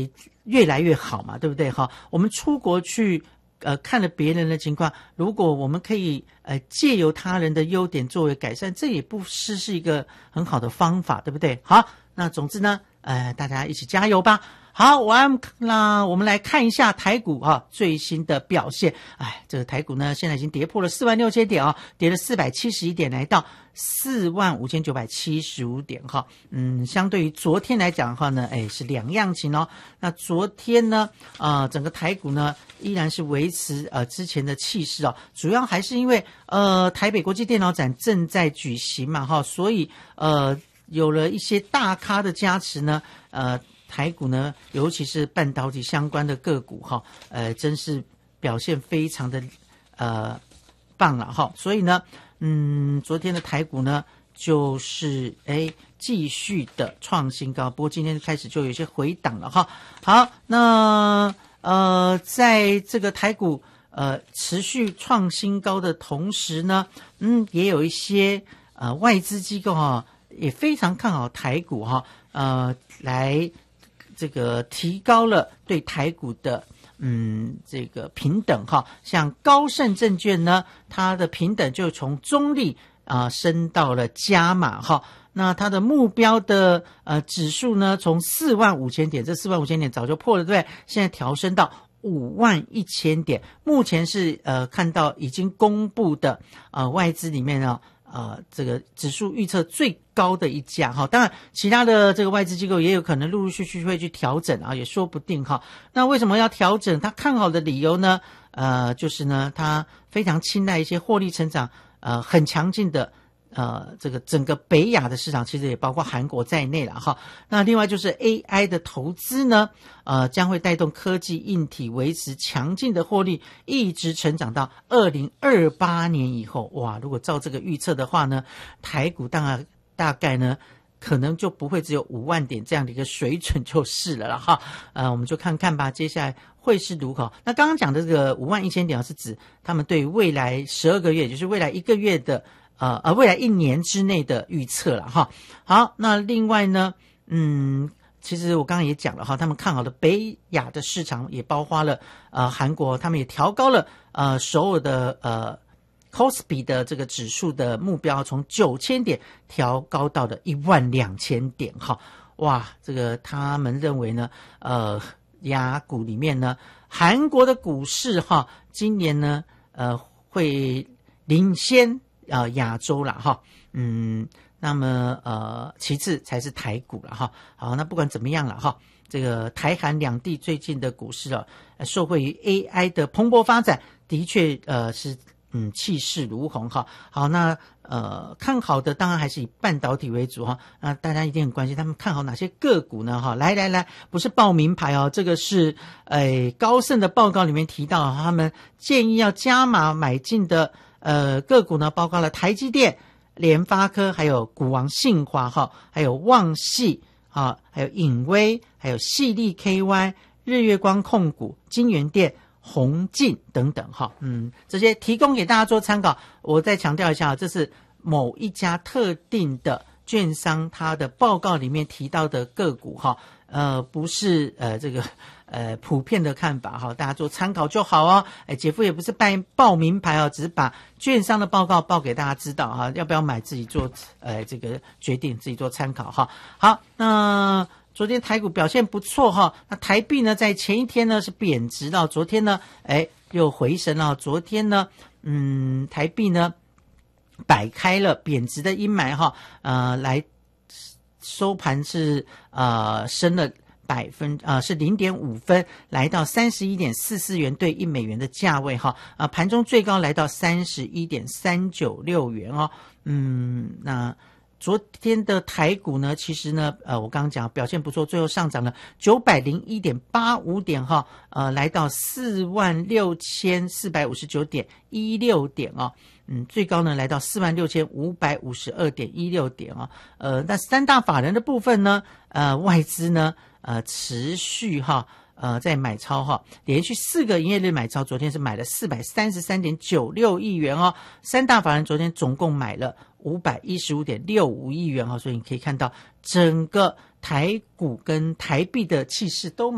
越来越好嘛，对不对？哈，我们出国去看了别人的情况，如果我们可以借由他人的优点作为改善，这也不失是一个很好的方法，对不对？好，那总之呢大家一起加油吧。好，那我们来看一下台股最新的表现。这个台股呢现在已经跌破了46000点跌了471点，来到45975点相对于昨天来讲的话呢是两样情那昨天呢整个台股呢依然是维持之前的气势主要还是因为台北国际电脑展正在举行嘛所以有了一些大咖的加持呢台股呢尤其是半导体相关的个股真是表现非常的棒了所以呢昨天的台股呢就是继续的创新高，不过今天开始就有一些回档了好，那在这个台股持续创新高的同时呢也有一些外资机构也非常看好台股来这个提高了对台股的这个评等像高盛证券呢它的评等就从中立升到了加码那它的目标的指数呢从45000点，这45000点早就破了对不对？现在调升到51000点，目前是看到已经公布的外资里面呢这个指数预测最高的一家当然其他的这个外资机构也有可能陆陆续续会去调整也说不定那为什么要调整？他看好的理由呢就是呢他非常青睐一些获利成长很强劲的这个整个北亚的市场，其实也包括韩国在内了那另外就是 AI 的投资呢将会带动科技硬体维持强劲的获利，一直成长到2028年以后。哇，如果照这个预测的话呢，台股大概呢可能就不会只有5万点这样的一个水准就是了我们就看看吧，接下来会是如何。那刚刚讲的这个51000点是指他们对未来12个月，也就是未来1个月的未来1年之内的预测了好，那另外呢其实我刚刚也讲了他们看好的北亚的市场也包括了韩国，他们也调高了首尔的KOSPI 的这个指数的目标从9000点调高到了12000点哇，这个他们认为呢亚股里面呢韩国的股市今年呢会领先亚洲啦那么其次才是台股了好，那不管怎么样了这个台韩两地最近的股市受惠于 AI 的蓬勃发展，的确是气势如虹好，那看好的当然还是以半导体为主那大家一定很关心他们看好哪些个股呢来，不是报名牌这个是高盛的报告里面提到他们建议要加码买进的个股呢包括了台积电、联发科，还有股王信华还有旺系还有颖威，还有细粒 KY、 日月光控股、金源电、宏进等等这些提供给大家做参考。我再强调一下这是某一家特定的券商他的报告里面提到的个股不是这个普遍的看法大家做参考就好姐夫也不是报名牌只是把券商的报告报给大家知道要不要买自己做这个决定，自己做参考好，那昨天台股表现不错那台币呢在前一天呢是贬值到昨天呢又回升了昨天呢台币呢摆开了贬值的阴霾来收盘是升了是 0.5 分，来到 31.44 元兑1美元的价位盘中最高来到 31.396 元那昨天的台股呢其实呢我刚刚讲表现不错，最后上涨了 901.85 点来到 46,459.16 点最高呢来到 46,552.16 点那三大法人的部分呢外资呢持续在买超连续4个营业日买超，昨天是买了 433.96 亿元三大法人昨天总共买了 515.65 亿元所以你可以看到整个台股跟台币的气势都